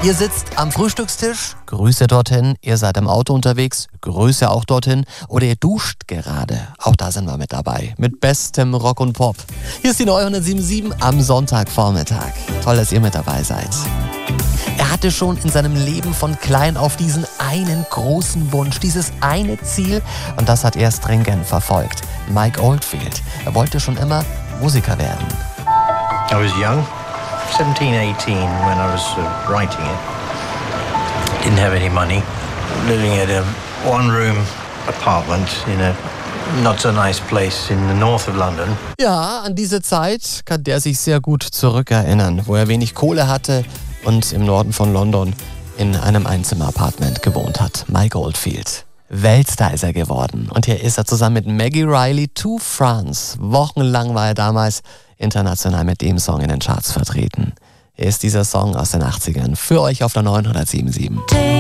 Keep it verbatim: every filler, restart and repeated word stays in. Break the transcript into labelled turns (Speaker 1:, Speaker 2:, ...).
Speaker 1: Ihr sitzt am Frühstückstisch, Grüße dorthin. Ihr seid im Auto unterwegs, Grüße auch dorthin. Oder ihr duscht gerade, auch da sind wir mit dabei. Mit bestem Rock und Pop. Hier ist die neue hundertsieben am Sonntagvormittag. Toll, dass ihr mit dabei seid. Er hatte schon in seinem Leben von klein auf diesen einen großen Wunsch, dieses eine Ziel. Und das hat er stringent verfolgt. Mike Oldfield. Er wollte schon immer Musiker werden.
Speaker 2: I was young. seventeen, eighteen when I was uh, writing it. Didn't have any money. Living at a one-room apartment in a not so nice place in the north of London.
Speaker 1: Ja, an diese Zeit kann der sich sehr gut zurückerinnern, wo er wenig Kohle hatte und im Norden von London in einem Einzimmer-Apartment gewohnt hat. Mike Oldfield. Weltstar ist er geworden. Und hier ist er zusammen mit Maggie Reilly to France. Wochenlang war er damals international mit dem Song in den Charts vertreten. Hier ist dieser Song aus den achtzigern für euch auf der neuen hundertsieben Komma sieben.